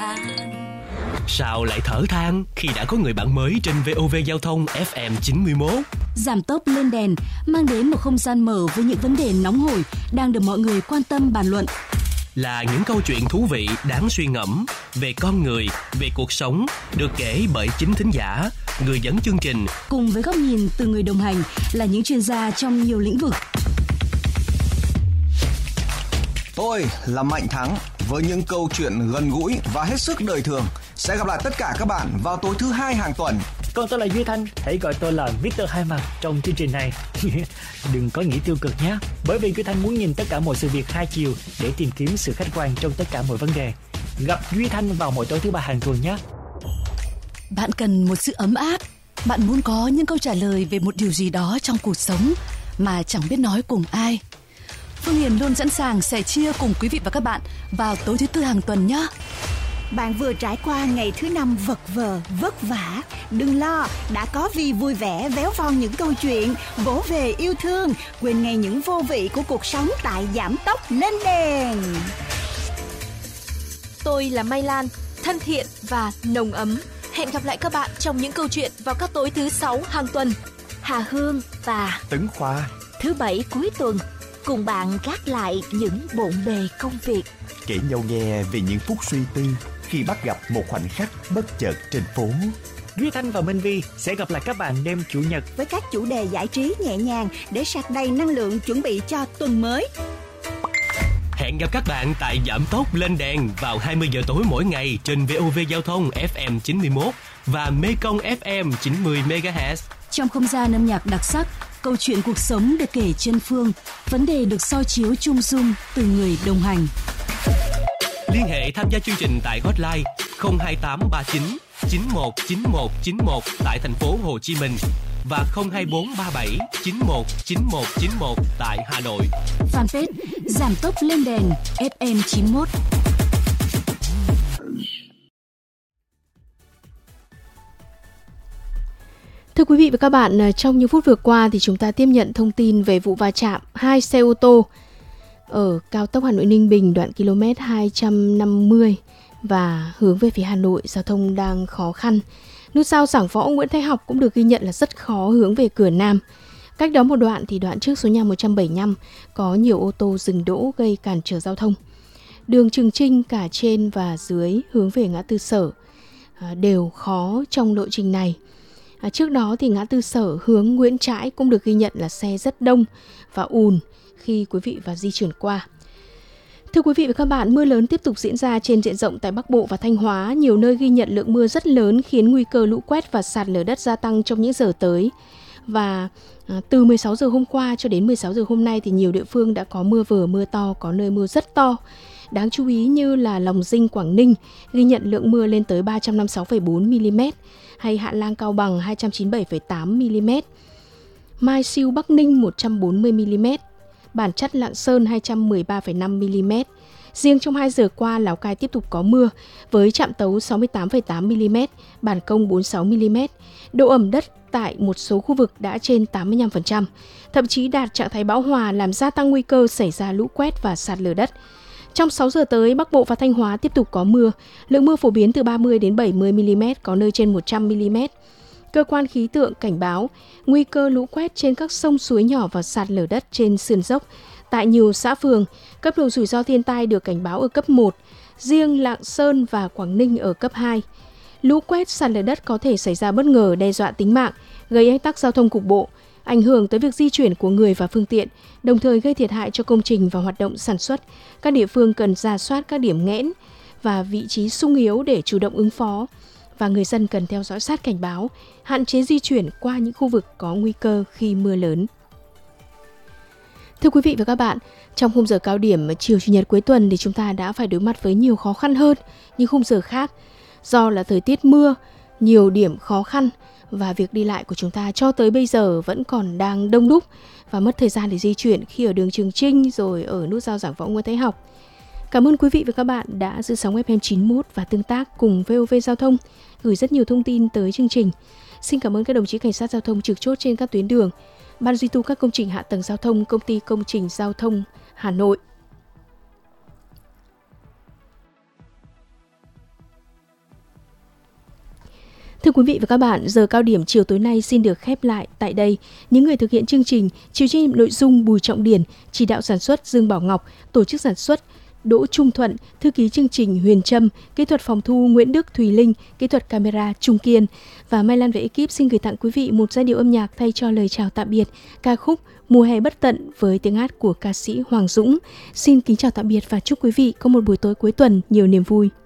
Sao lại thở than khi đã có người bạn mới trên VOV Giao thông FM 91? Giảm tốc lên đèn mang đến một không gian mở với những vấn đề nóng hổi đang được mọi người quan tâm bàn luận. Là những câu chuyện thú vị đáng suy ngẫm về con người, về cuộc sống, được kể bởi chính thính giả, người dẫn chương trình. Cùng với góc nhìn từ người đồng hành là những chuyên gia trong nhiều lĩnh vực. Tôi là Mạnh Thắng với những câu chuyện gần gũi và hết sức đời thường. Sẽ gặp lại tất cả các bạn vào tối thứ 2 hàng tuần. Còn tôi là Duy Thanh, hãy gọi tôi là Mr. Hai Mặt trong chương trình này. Đừng có nghĩ tiêu cực nhé, bởi vì Duy Thanh muốn nhìn tất cả mọi sự việc hai chiều để tìm kiếm sự khách quan trong tất cả mọi vấn đề. Gặp Duy Thanh vào mỗi tối thứ 3 hàng tuần nhé. Bạn cần một sự ấm áp, bạn muốn có những câu trả lời về một điều gì đó trong cuộc sống mà chẳng biết nói cùng ai. Phương Hiền luôn sẵn sàng sẻ chia cùng quý vị và các bạn vào tối thứ 4 hàng tuần nhé. Bạn vừa trải qua ngày thứ 5 vật vờ, vất vả. Đừng lo, đã có Vi vui vẻ véo von những câu chuyện, vỗ về yêu thương, quên ngay những vô vị của cuộc sống tại Giảm tốc lên đèn. Tôi là Mai Lan, thân thiện và nồng ấm. Hẹn gặp lại các bạn trong những câu chuyện vào các tối thứ 6 hàng tuần. Hà Hương và Tấn Khoa, thứ 7 cuối tuần, cùng bạn gác lại những bộn bề công việc, kể nhau nghe về những phút suy tư khi bắt gặp một khoảnh khắc bất chợt trên phố. Duy Thanh và Minh Vi sẽ gặp lại các bạn đêm Chủ nhật với các chủ đề giải trí nhẹ nhàng để sạc đầy năng lượng chuẩn bị cho tuần mới. Hẹn gặp các bạn tại Giảm tốc lên đèn vào 20 giờ tối mỗi ngày trên VOV Giao thông FM 91 và Mekong FM 90 MHz. Trong không gian âm nhạc đặc sắc, câu chuyện cuộc sống được kể chân phương, vấn đề được soi chiếu chung dung từ người đồng hành. Liên hệ tham gia chương trình tại hotline 02839 919191 tại thành phố Hồ Chí Minh và 02437 919191 tại Hà Nội. Fanpage Giảm tốc lên đèn FM 91. Thưa quý vị và các bạn, trong những phút vừa qua thì chúng ta tiếp nhận thông tin về vụ va chạm hai xe ô tô ở cao tốc Hà Nội Ninh Bình đoạn km 250 và hướng về phía Hà Nội, giao thông đang khó khăn. Nút giao Giảng Võ Nguyễn Thái Học cũng được ghi nhận là rất khó hướng về cửa Nam. Cách đó một đoạn thì đoạn trước số nhà 175 có nhiều ô tô dừng đỗ gây cản trở giao thông. Đường Trường Chinh cả trên và dưới hướng về ngã tư Sở đều khó trong lộ trình này. Trước đó thì ngã tư Sở hướng Nguyễn Trãi cũng được ghi nhận là xe rất đông và ùn khi quý vị và di chuyển qua. Thưa quý vị và các bạn, mưa lớn tiếp tục diễn ra trên diện rộng tại Bắc Bộ và Thanh Hóa. Nhiều nơi ghi nhận lượng mưa rất lớn khiến nguy cơ lũ quét và sạt lở đất gia tăng trong những giờ tới. Và từ 16 giờ hôm qua cho đến 16 giờ hôm nay thì nhiều địa phương đã có mưa vừa mưa to, có nơi mưa rất to. Đáng chú ý như là Lòng Dinh, Quảng Ninh ghi nhận lượng mưa lên tới 356,4 mm, hay Hạ Lang, Cao Bằng 297,8 mm, Mai Siêu, Bắc Ninh 140 mm, Bản Chắt, Lạng Sơn 213,5 mm. Riêng trong 2 giờ qua, Lào Cai tiếp tục có mưa với Trạm Tấu 68,8 mm, Bản Công 46 mm. Độ ẩm đất tại một số khu vực đã trên 85%, thậm chí đạt trạng thái bão hòa làm gia tăng nguy cơ xảy ra lũ quét và sạt lở đất. Trong 6 giờ tới, Bắc Bộ và Thanh Hóa tiếp tục có mưa, lượng mưa phổ biến từ 30 đến 70 mm, có nơi trên 100 mm. Cơ quan khí tượng cảnh báo nguy cơ lũ quét trên các sông suối nhỏ và sạt lở đất trên sườn dốc. Tại nhiều xã phường, cấp độ rủi ro thiên tai được cảnh báo ở cấp 1, riêng Lạng Sơn và Quảng Ninh ở cấp 2. Lũ quét, sạt lở đất có thể xảy ra bất ngờ, đe dọa tính mạng, gây ách tắc giao thông cục bộ, ảnh hưởng tới việc di chuyển của người và phương tiện, đồng thời gây thiệt hại cho công trình và hoạt động sản xuất. Các địa phương cần rà soát các điểm nghẽn và vị trí xung yếu để chủ động ứng phó. Và người dân cần theo dõi sát cảnh báo, hạn chế di chuyển qua những khu vực có nguy cơ khi mưa lớn. Thưa quý vị và các bạn, trong khung giờ cao điểm chiều Chủ nhật cuối tuần thì chúng ta đã phải đối mặt với nhiều khó khăn hơn những khung giờ khác. Do là thời tiết mưa, nhiều điểm khó khăn và việc đi lại của chúng ta cho tới bây giờ vẫn còn đang đông đúc và mất thời gian để di chuyển khi ở đường Trường Chinh rồi ở nút giao Giảng Võ Nguyễn Thái Học. Cảm ơn quý vị và các bạn đã giữ sóng FM 91 và tương tác cùng VOV Giao thông, gửi rất nhiều thông tin tới chương trình. Xin cảm ơn các đồng chí cảnh sát giao thông trực chốt trên các tuyến đường, Ban duy tu các công trình hạ tầng giao thông, Công ty Công trình Giao thông Hà Nội. Thưa quý vị và các bạn, giờ cao điểm chiều tối nay xin được khép lại tại đây. Những người thực hiện chương trình: chịu trách nhiệm nội dung Bùi Trọng Điển, chỉ đạo sản xuất Dương Bảo Ngọc, tổ chức sản xuất Đỗ Trung Thuận, thư ký chương trình Huyền Trâm, kỹ thuật phòng thu Nguyễn Đức Thùy Linh, kỹ thuật camera Trung Kiên. Và Mai Lan và ekip xin gửi tặng quý vị một giai điệu âm nhạc thay cho lời chào tạm biệt, ca khúc Mùa hè bất tận với tiếng hát của ca sĩ Hoàng Dũng. Xin kính chào tạm biệt và chúc quý vị có một buổi tối cuối tuần nhiều niềm vui.